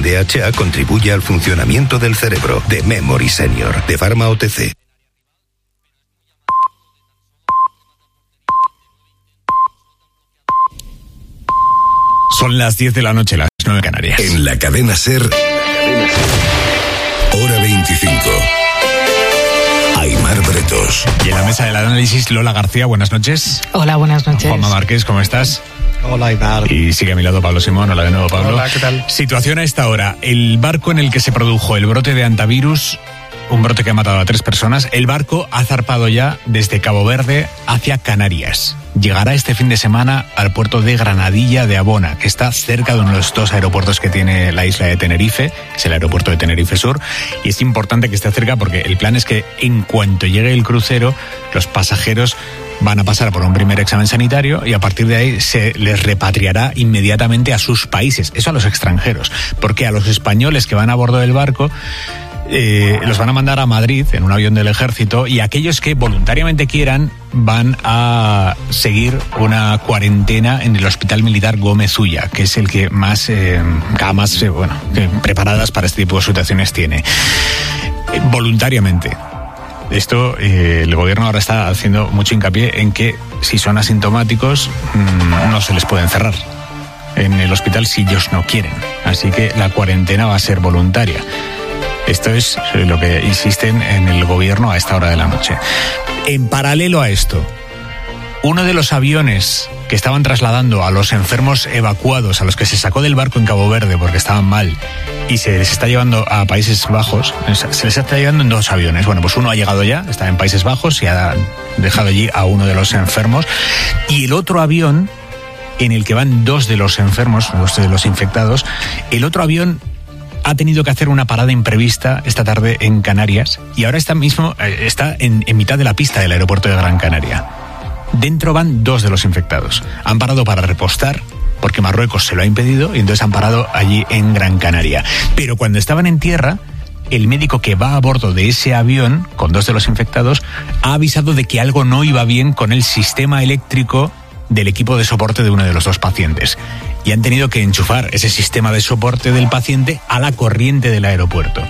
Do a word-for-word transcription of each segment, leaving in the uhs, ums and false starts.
D H A contribuye al funcionamiento del cerebro. De Memory Senior, de Pharma O T C. Son las diez de la noche, las nueve Canarias. En la cadena SER, hora veinticinco. Aimar Bretos. Y en la mesa del análisis, Lola García, buenas noches. Hola, buenas noches. Juanma Márquez, ¿cómo estás? Hola, Aimar. Y sigue a mi lado Pablo Simón. Hola de nuevo, Pablo. Hola, ¿qué tal? Situación a esta hora. El barco en el que se produjo el brote de antivirus, un brote que ha matado a tres personas, el barco ha zarpado ya desde Cabo Verde hacia Canarias. Llegará este fin de semana al puerto de Granadilla de Abona, que está cerca de uno de los dos aeropuertos que tiene la isla de Tenerife, es el aeropuerto de Tenerife Sur, y es importante que esté cerca porque el plan es que en cuanto llegue el crucero, los pasajeros van a pasar por un primer examen sanitario y a partir de ahí se les repatriará inmediatamente a sus países, eso a los extranjeros, porque a los españoles que van a bordo del barco Eh, los van a mandar a Madrid en un avión del ejército y aquellos que voluntariamente quieran van a seguir una cuarentena en el Hospital Militar Gómez Ulla, que es el que más eh, camas eh, bueno, eh, preparadas para este tipo de situaciones tiene. Eh, voluntariamente. Esto, eh, el gobierno ahora está haciendo mucho hincapié en que si son asintomáticos mmm, no se les puede encerrar en el hospital si ellos no quieren. Así que la cuarentena va a ser voluntaria. Esto es lo que insisten en el gobierno a esta hora de la noche. En paralelo a esto, uno de los aviones que estaban trasladando a los enfermos evacuados, a los que se sacó del barco en Cabo Verde porque estaban mal y se les está llevando a Países Bajos, se les está llevando en dos aviones. Bueno, pues uno ha llegado ya, está en Países Bajos y ha dejado allí a uno de los enfermos. Y el otro avión, en el que van dos de los enfermos, dos de los infectados, el otro avión ha tenido que hacer una parada imprevista esta tarde en Canarias y ahora está mismo está en, en mitad de la pista del aeropuerto de Gran Canaria. Dentro van dos de los infectados. Han parado para repostar porque Marruecos se lo ha impedido y entonces han parado allí en Gran Canaria. Pero cuando estaban en tierra, el médico que va a bordo de ese avión con dos de los infectados ha avisado de que algo no iba bien con el sistema eléctrico del equipo de soporte de uno de los dos pacientes. Y han tenido que enchufar ese sistema de soporte del paciente a la corriente del aeropuerto.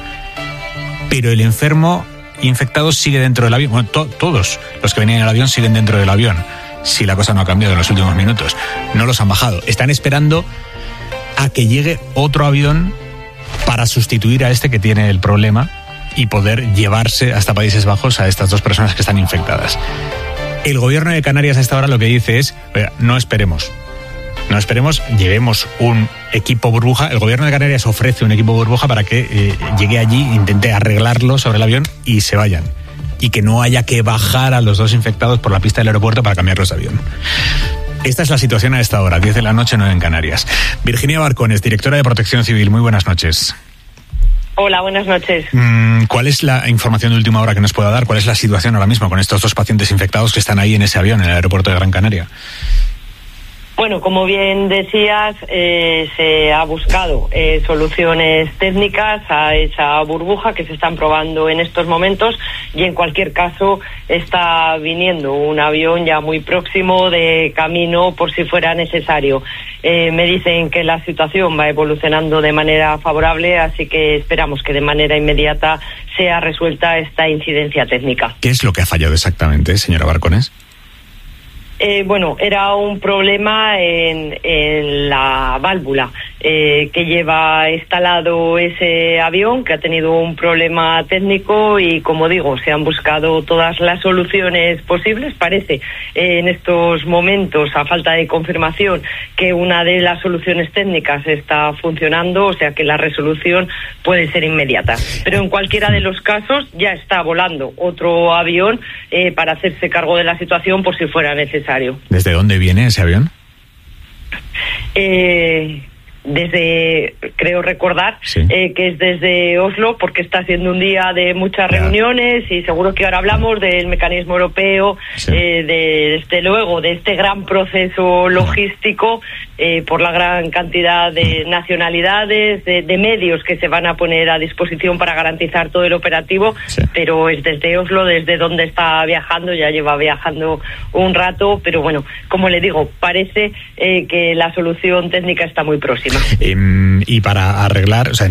Pero el enfermo infectado sigue dentro del avión. Bueno, to- todos los que venían en el avión siguen dentro del avión. Si la cosa no ha cambiado en los últimos minutos. No los han bajado. Están esperando a que llegue otro avión para sustituir a este que tiene el problema y poder llevarse hasta Países Bajos a estas dos personas que están infectadas. El gobierno de Canarias a esta hora lo que dice es, oiga, no esperemos, no esperemos, llevemos un equipo burbuja. El gobierno de Canarias ofrece un equipo burbuja para que eh, llegue allí, intente arreglarlo sobre el avión y se vayan. Y que no haya que bajar a los dos infectados por la pista del aeropuerto para cambiarlos de avión. Esta es la situación a esta hora, diez de la noche, nueve en Canarias. Virginia Barcones, directora de Protección Civil, muy buenas noches. Hola, buenas noches. ¿Cuál es la información de última hora que nos pueda dar? ¿Cuál es la situación ahora mismo con estos dos pacientes infectados que están ahí en ese avión, en el aeropuerto de Gran Canaria? Bueno, como bien decías, eh, se ha buscado eh, soluciones técnicas a esa burbuja que se están probando en estos momentos y en cualquier caso está viniendo un avión ya muy próximo de camino por si fuera necesario. Eh, me dicen que la situación va evolucionando de manera favorable, así que esperamos que de manera inmediata sea resuelta esta incidencia técnica. ¿Qué es lo que ha fallado exactamente, señora Barcones? Eh, bueno, era un problema en, en la válvula eh, que lleva instalado ese avión, que ha tenido un problema técnico y, como digo, se han buscado todas las soluciones posibles. Parece eh, en estos momentos, a falta de confirmación, que una de las soluciones técnicas está funcionando, o sea que la resolución puede ser inmediata. Pero en cualquiera de los casos ya está volando otro avión eh, para hacerse cargo de la situación por si fuera necesario. ¿Desde dónde viene ese avión? Eh, desde, creo recordar, sí. eh, que es desde Oslo, porque está siendo un día de muchas ya. reuniones y seguro que ahora hablamos del mecanismo europeo, sí. eh, de, desde luego, de este gran proceso logístico, eh, por la gran cantidad de nacionalidades, de, de medios que se van a poner a disposición para garantizar todo el operativo, sí. pero es desde Oslo, desde donde está viajando, ya lleva viajando un rato, pero bueno, como le digo, parece eh, que la solución técnica está muy próxima. lástima. Eh, y para arreglar, o sea,